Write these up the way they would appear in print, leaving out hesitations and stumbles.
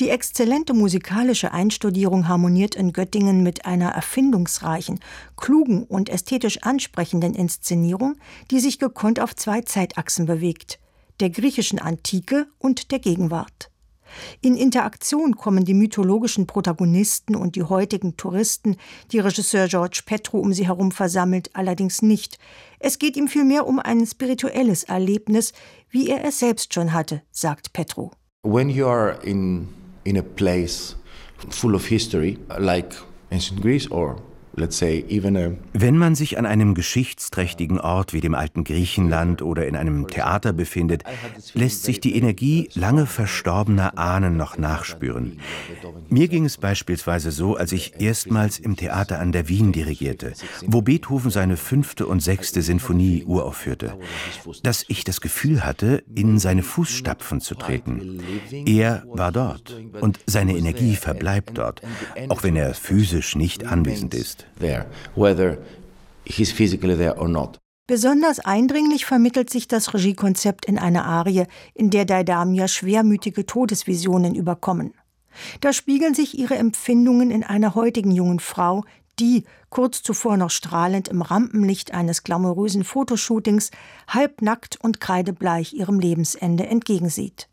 Die exzellente musikalische Einstudierung harmoniert in Göttingen mit einer erfindungsreichen, klugen und ästhetisch ansprechenden Inszenierung, die sich gekonnt auf 2 Zeitachsen bewegt: der griechischen Antike und der Gegenwart. In Interaktion kommen die mythologischen Protagonisten und die heutigen Touristen, die Regisseur George Petrou um sie herum versammelt, allerdings nicht. Es geht ihm vielmehr um ein spirituelles Erlebnis, wie er es selbst schon hatte, sagt Petrou. When you are in a place full of history, like ancient Greece or let's say even Wenn man sich an einem geschichtsträchtigen Ort wie dem alten Griechenland oder in einem Theater befindet, lässt sich die Energie lange verstorbener Ahnen noch nachspüren. Mir ging es beispielsweise so, als ich erstmals im Theater an der Wien dirigierte, wo Beethoven seine 5. und 6. Sinfonie uraufführte, dass ich das Gefühl hatte, in seine Fußstapfen zu treten. Er war dort und seine Energie verbleibt dort, auch wenn er physisch nicht anwesend ist. there, whether he's physically there or not. Besonders eindringlich vermittelt sich das Regiekonzept in einer Arie, in der Deidamia schwermütige Todesvisionen überkommen. Da spiegeln sich ihre Empfindungen in einer heutigen jungen Frau, die, kurz zuvor noch strahlend im Rampenlicht eines glamourösen Fotoshootings, halbnackt und kreidebleich ihrem Lebensende entgegensieht.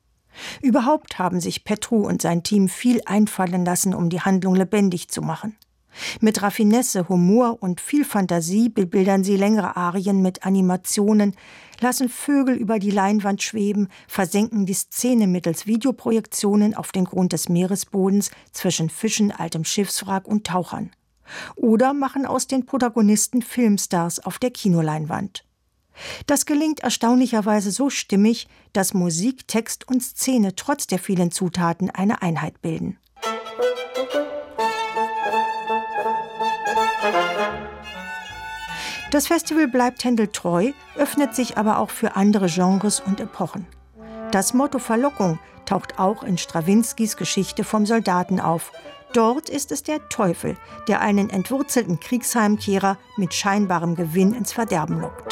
Überhaupt haben sich Petrou und sein Team viel einfallen lassen, um die Handlung lebendig zu machen. Mit Raffinesse, Humor und viel Fantasie bebildern sie längere Arien mit Animationen, lassen Vögel über die Leinwand schweben, versenken die Szene mittels Videoprojektionen auf den Grund des Meeresbodens zwischen Fischen, altem Schiffswrack und Tauchern. Oder machen aus den Protagonisten Filmstars auf der Kinoleinwand. Das gelingt erstaunlicherweise so stimmig, dass Musik, Text und Szene trotz der vielen Zutaten eine Einheit bilden. Das Festival bleibt Händel treu, öffnet sich aber auch für andere Genres und Epochen. Das Motto Verlockung taucht auch in Strawinskys Geschichte vom Soldaten auf. Dort ist es der Teufel, der einen entwurzelten Kriegsheimkehrer mit scheinbarem Gewinn ins Verderben lockt.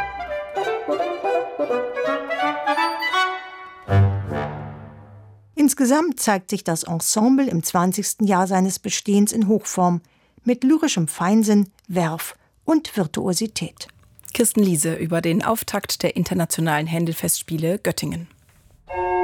Insgesamt zeigt sich das Ensemble im 20. Jahr seines Bestehens in Hochform, mit lyrischem Feinsinn, Werf und Virtuosität. Kirsten Liese über den Auftakt der Internationalen Händel-Festspiele Göttingen.